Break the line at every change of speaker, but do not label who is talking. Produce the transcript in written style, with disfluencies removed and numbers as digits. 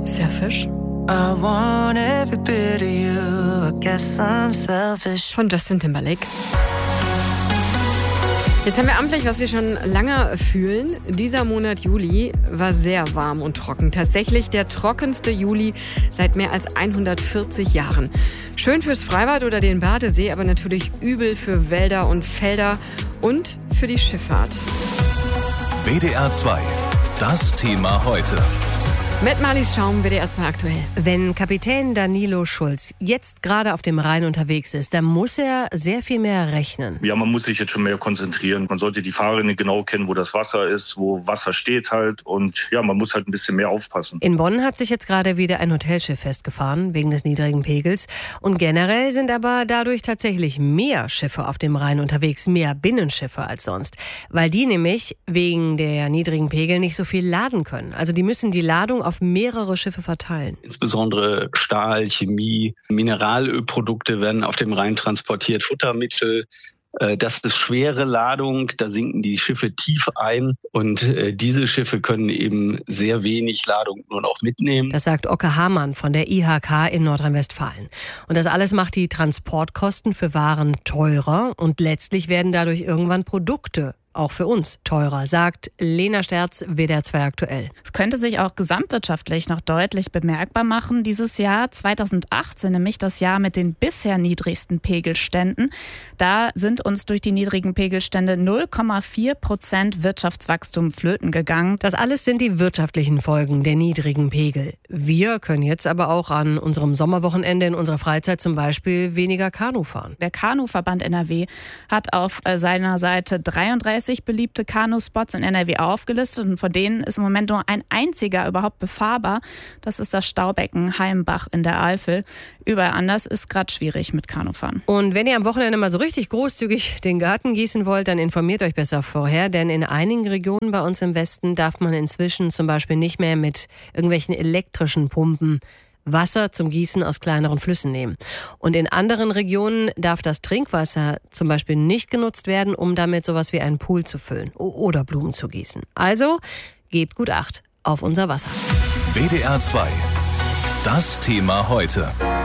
Selfish.
I want every bit of you. I guess I'm selfish.
Von Justin Timberlake. Jetzt haben wir amtlich, was wir schon lange fühlen. Dieser Monat Juli war sehr warm und trocken. Tatsächlich der trockenste Juli seit mehr als 140 Jahren. Schön fürs Freibad oder den Badesee, aber natürlich übel für Wälder und Felder und für die Schifffahrt.
WDR 2. Das Thema heute.
Mit Marlies Schaum, WDR 2 aktuell.
Wenn Kapitän Danilo Schulz jetzt gerade auf dem Rhein unterwegs ist, dann muss er sehr viel mehr rechnen.
Ja, man muss sich jetzt schon mehr konzentrieren. Man sollte die Fahrrinne genau kennen, wo das Wasser ist, wo Wasser steht halt. Und ja, man muss halt ein bisschen mehr aufpassen.
In Bonn hat sich jetzt gerade wieder ein Hotelschiff festgefahren, wegen des niedrigen Pegels. Und generell sind aber dadurch tatsächlich mehr Schiffe auf dem Rhein unterwegs, mehr Binnenschiffe als sonst. Weil die nämlich wegen der niedrigen Pegel nicht so viel laden können. Also die müssen die Ladung auf mehrere Schiffe verteilen.
Insbesondere Stahl, Chemie, Mineralölprodukte werden auf dem Rhein transportiert, Futtermittel. Das ist schwere Ladung, da sinken die Schiffe tief ein und diese Schiffe können eben sehr wenig Ladung nur noch mitnehmen.
Das sagt Oke Hamann von der IHK in Nordrhein-Westfalen. Und das alles macht die Transportkosten für Waren teurer und letztlich werden dadurch irgendwann Produkte auch für uns teurer, sagt Lena Sterz, WDR 2 aktuell.
Es könnte sich auch gesamtwirtschaftlich noch deutlich bemerkbar machen dieses Jahr. 2018, nämlich das Jahr mit den bisher niedrigsten Pegelständen. Da sind uns durch die niedrigen Pegelstände 0,4% Wirtschaftswachstum flöten gegangen.
Das alles sind die wirtschaftlichen Folgen der niedrigen Pegel. Wir können jetzt aber auch an unserem Sommerwochenende in unserer Freizeit zum Beispiel weniger Kanu fahren.
Der Kanuverband NRW hat auf seiner Seite 33 beliebte Kanuspots in NRW aufgelistet und von denen ist im Moment nur ein einziger überhaupt befahrbar. Das ist das Staubecken Heimbach in der Eifel. Überall anders ist gerade schwierig mit Kanufahren.
Und wenn ihr am Wochenende mal so richtig großzügig den Garten gießen wollt, dann informiert euch besser vorher, denn in einigen Regionen bei uns im Westen darf man inzwischen zum Beispiel nicht mehr mit irgendwelchen elektrischen Pumpen Wasser zum Gießen aus kleineren Flüssen nehmen. Und in anderen Regionen darf das Trinkwasser zum Beispiel nicht genutzt werden, um damit sowas wie einen Pool zu füllen oder Blumen zu gießen. Also gebt gut Acht auf unser Wasser.
WDR 2. Das Thema heute.